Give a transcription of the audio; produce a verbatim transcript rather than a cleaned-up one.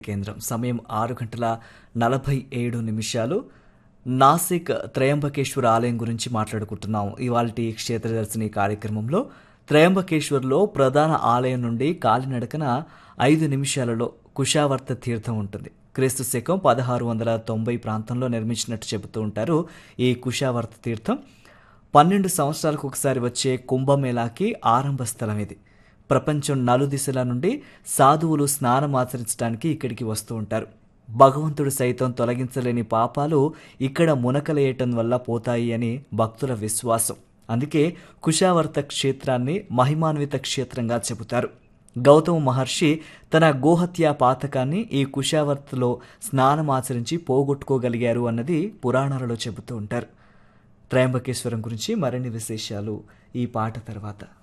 కేంద్రం సమయం ఆరు గంటల నలభై ఏడు నిమిషాలు. నాసిక్ త్రయంబకేశ్వర ఆలయం గురించి మాట్లాడుకుంటున్నాం ఇవాల్టి క్షేత్రదర్శిని కార్యక్రమంలో. త్రయంబకేశ్వర్లో ప్రధాన ఆలయం నుండి కాలినడకన ఐదు నిమిషాలలో కుషావర్త తీర్థం ఉంటుంది. క్రీస్తు శకం పదహారు వందల తొంభై ప్రాంతంలో నిర్మించినట్టు చెబుతూ ఉంటారు. ఈ కుషావర్త తీర్థం పన్నెండు సంవత్సరాలకు ఒకసారి వచ్చే కుంభమేళాకి ఆరంభ స్థలం ఇది. ప్రపంచం నలుదిశల నుండి సాధువులు స్నానం ఆచరించడానికి ఇక్కడికి వస్తూ ఉంటారు. భగవంతుడు సైతం తొలగించలేని పాపాలు ఇక్కడ మునకలేయటం వల్ల పోతాయి అని భక్తుల విశ్వాసం. అందుకే కుషావర్త క్షేత్రాన్ని మహిమాన్విత క్షేత్రంగా చెబుతారు. గౌతమ మహర్షి తన గోహత్యా పాతకాన్ని ఈ కుషావర్తలో స్నానం ఆచరించి పోగొట్టుకోగలిగారు అన్నది పురాణాలలో చెబుతూ ఉంటారు. త్రయంబకేశ్వరం గురించి మరిన్ని విశేషాలు ఈ పాట తర్వాత.